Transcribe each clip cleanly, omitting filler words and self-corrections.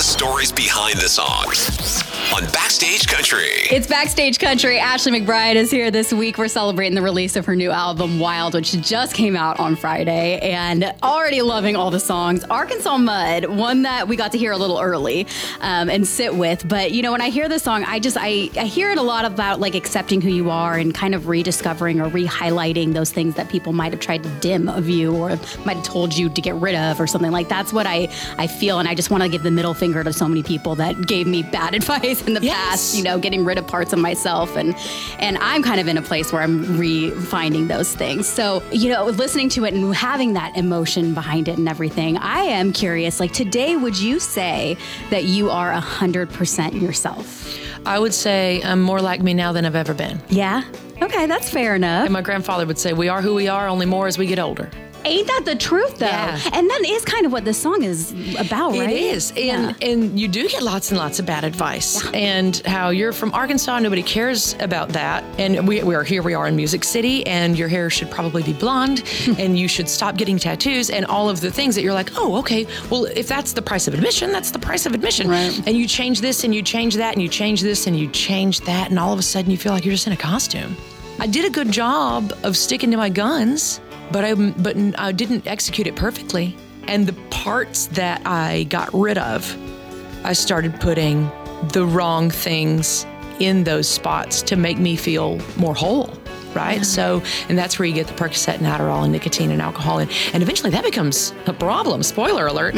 stories behind the songs on Backstage Country. It's Backstage Country. Ashley McBryde is here this week. We're celebrating the release of her new album, Wild, which just came out on Friday, and already loving all the songs. Arkansas Mud, one that we got to hear a little early and sit with. But, you know, when I hear this song, I hear it a lot about, like, accepting who you are and kind of rediscovering or re-highlighting those things that people might have tried to dim of you or might have told you to get rid of or something. Like, that's what I feel, and I just want to give the middle finger to so many people that gave me bad advice in the past, you know, getting rid of parts of myself. And I'm kind of in a place where I'm refining those things. So, you know, listening to it and having that emotion behind it and everything, I am curious, like, today, would you say that you are 100% yourself? I would say I'm more like me now than I've ever been. Yeah? Okay, that's fair enough. And my grandfather would say, we are who we are, only more as we get older. Ain't that the truth, though? Yeah. And that is kind of what this song is about, right? It is. And you do get lots and lots of bad advice. Yeah. And how you're from Arkansas, nobody cares about that. And we are in Music City, and your hair should probably be blonde, and you should stop getting tattoos, and all of the things that you're like, oh, okay, well, if that's the price of admission, that's the price of admission. Right. And you change this, and you change that, and you change this, and you change that, and all of a sudden you feel like you're just in a costume. I did a good job of sticking to my guns, but I didn't execute it perfectly. And the parts that I got rid of, I started putting the wrong things in those spots to make me feel more whole, right? Yeah. So, and that's where you get the Percocet and Adderall and nicotine and alcohol. And eventually that becomes a problem, spoiler alert.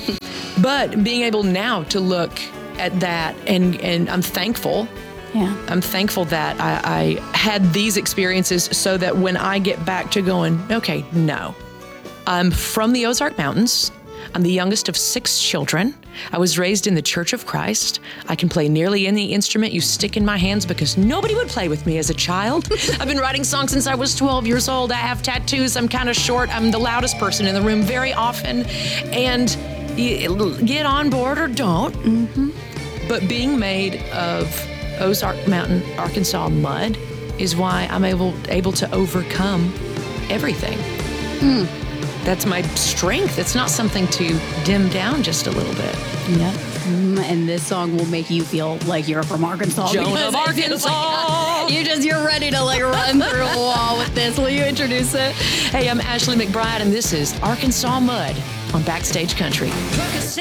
But being able now to look at that, and I'm thankful. Yeah. I'm thankful that I had these experiences so that when I get back to going, okay, no. I'm from the Ozark Mountains. I'm the youngest of 6 children. I was raised in the Church of Christ. I can play nearly any instrument you stick in my hands because nobody would play with me as a child. I've been writing songs since I was 12 years old. I have tattoos. I'm kind of short. I'm the loudest person in the room very often. And get on board or don't. Mm-hmm. But being made of Ozark Mountain, Arkansas mud is why I'm able to overcome everything. That's my strength. It's not something to dim down just a little bit. Yeah. And this song will make you feel like you're from Arkansas. Joan of Arkansas. You're ready to like run through a wall with this. Will you introduce it? Hey, I'm Ashley McBryde, and this is Arkansas Mud on Backstage Country.